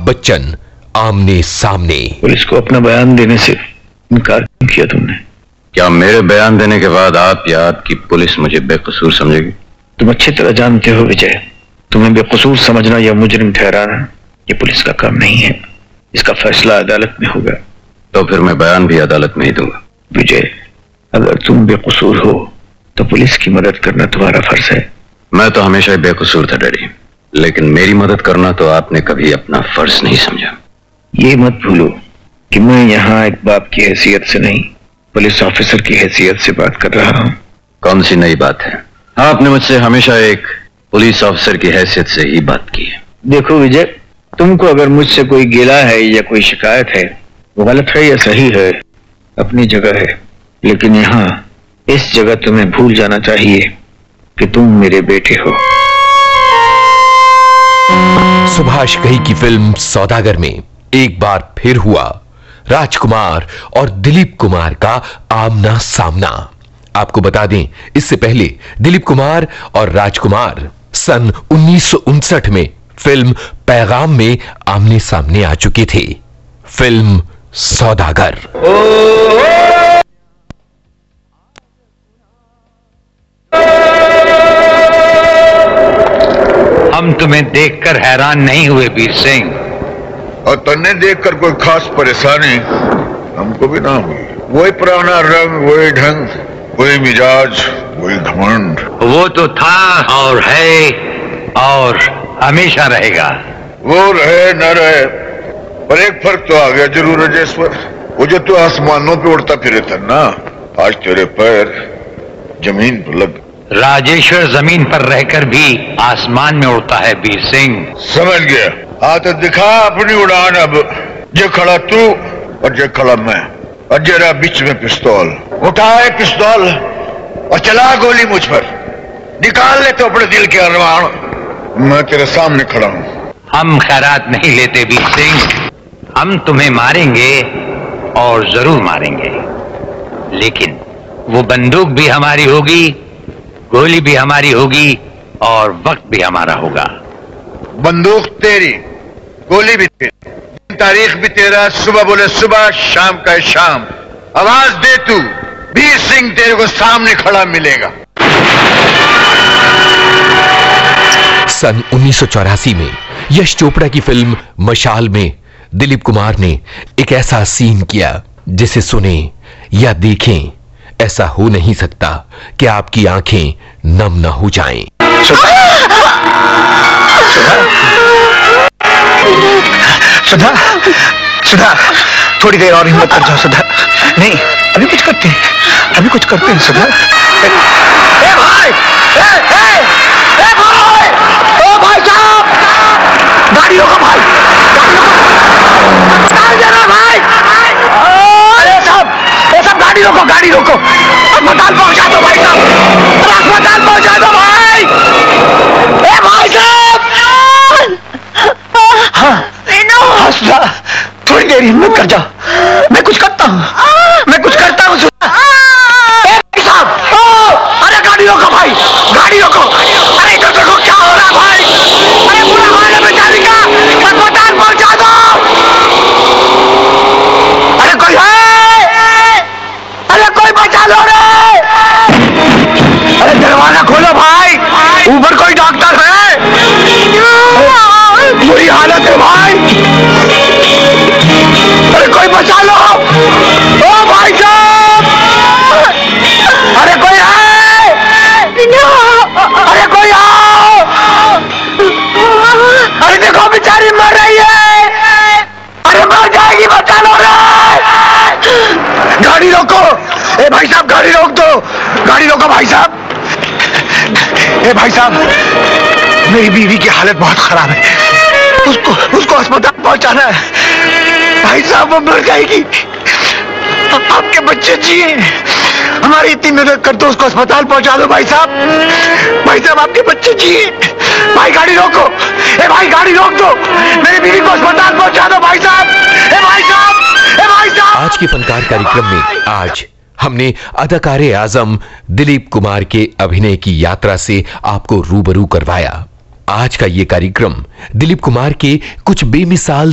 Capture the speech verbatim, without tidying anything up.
बच्चन आमने सामने। पुलिस को अपना बयान देने से इनकार क्यों किया तुमने? क्या मेरे बयान देने के बाद आप या आपकी पुलिस मुझे बेकसूर समझेगी? तुम अच्छी तरह जानते हो विजय, तुम्हें बेकसूर समझना या मुजरिम ठहराना ये पुलिस का काम नहीं है। इसका फैसला अदालत में होगा। तो फिर मैं बयान भी अदालत में ही दूंगा। विजय, अगर तुम बेकसूर हो तो पुलिस की मदद करना तुम्हारा फर्ज है। मैं तो हमेशा ही बेकसूर था डैडी, लेकिन मेरी मदद करना तो आपने कभी अपना फर्ज नहीं समझा। ये मत भूलो कि मैं यहाँ एक बाप की हैसियत से नहीं, पुलिस ऑफिसर की हैसियत से बात कर रहा हूँ। कौन सी नई बात है? आपने मुझसे हमेशा एक पुलिस ऑफिसर की हैसियत से ही बात की है। देखो विजय, तुमको अगर मुझसे कोई गिला है या कोई शिकायत है, वो गलत है या सही है, अपनी जगह है, लेकिन यहाँ इस जगह तुम्हें भूल जाना चाहिए कि तुम मेरे बेटे हो। सुभाष घई की फिल्म सौदागर में एक बार फिर हुआ राजकुमार और दिलीप कुमार का आमना सामना। आपको बता दें, इससे पहले दिलीप कुमार और राजकुमार सन उन्नीस सौ उनसठ में फिल्म पैगाम में आमने सामने आ चुके थे। फिल्म सौदागर। हम तुम्हें देखकर हैरान नहीं हुए वीर सिंह, और तन्ने देखकर कोई खास परेशानी हमको भी ना हुई। वही पुराना रंग, वही ढंग, वही मिजाज, वही घमंड। वो तो था और है और हमेशा रहेगा। वो रहे न रहे, पर एक फर्क तो आ गया जरूर राजेश्वर। वो जो तू आसमानों पे उड़ता फिरे था ना, आज तेरे पैर जमीन पर लग। राजेश्वर जमीन पर रहकर भी आसमान में उड़ता है वीर सिंह। समझ गया। हाँ तो दिखा अपनी उड़ान अब। जे खड़ा तू और जे खड़ा मैं, और जरा बीच में पिस्तौल। उठाए पिस्तौल और चला गोली मुझ पर। निकाल ले तो अपने दिल के अरमान। मैं तेरे सामने खड़ा हूं। हम खैरात नहीं लेते वीर सिंह। हम तुम्हें मारेंगे और जरूर मारेंगे, लेकिन वो बंदूक भी हमारी होगी, गोली भी हमारी होगी और वक्त भी हमारा होगा। बंदूक तेरी, गोली भी तेरी, तारीख भी तेरा। सुबह बोले सुबह, शाम का शाम। आवाज दे तू, वीर सिंह तेरे को सामने खड़ा मिलेगा। सन उन्नीस सौ चौरासी में यश चोपड़ा की फिल्म मशाल में दिलीप कुमार ने एक ऐसा सीन किया जिसे सुने या देखें ऐसा हो नहीं सकता कि आपकी आंखें नम न हो जाएं। सुधा, सुधा, सुधा, थोड़ी देर और हिम्मत कर जाओ सुधा। नहीं, अभी कुछ करते हैं, अभी कुछ करते हैं सुधा। ए भाई, ए, ए, ए भाई, ओ भाई साहब, गाड़ी रोको भाई, गाड़ी रोको भाई। अरे साहब, ए साहब गाड़ी रोको, गाड़ी रोको, अस्पताल पहुंचा दो भाई साहब, अस्पताल पहुंचा दो भाई। ए भाई साहब, हाँ, हाँ सुधा, थोड़ी देर हिम्मत कर जाओ, मैं कुछ करता हूँ, मैं कुछ करता हूँ सुधा। ए भाई साहब, अरे गाड़ी रोको भाई, गाड़ी रोको। अरे इधर देखो क्या हो रहा है भाई। अरे पूरा हमारे बेचारी का अस्पताल पहुंचा दो। अरे कोई है, अरे कोई बचा लो रे। अरे दरवाजा खोलो भाई, ऊपर कोई डॉक्टर है। बुरी हालत है भाई, अरे कोई बचा लो। ओ भाई साहब, अरे कोई है, अरे कोई आओ। अरे देखो बेचारी मर रही है, अरे मर जाएगी, बचा लो रे। गाड़ी रोको, ए भाई साहब गाड़ी रोक दो, गाड़ी रोको भाई साहब। ए भाई साहब, मेरी बीवी की हालत बहुत खराब है, उसको उसको अस्पताल पहुंचाना है। भाई साहब वो मर जाएगी, आपके बच्चे जिए, हमारी इतनी मदद कर दो, उसको अस्पताल पहुंचा दो भाई साहब। भाई साहब आपके बच्चे जिए। भाई गाड़ी रोको, ए भाई गाड़ी रोक दो, मेरी बीवी को अस्पताल पहुंचा दो भाई साहब। ए भाई साहब, ए भाई साहब। आज के फनकार कार्यक्रम में आज हमने अदाकारे आजम दिलीप कुमार के अभिनय की यात्रा से आपको रूबरू करवाया। आज का ये कार्यक्रम दिलीप कुमार के कुछ बेमिसाल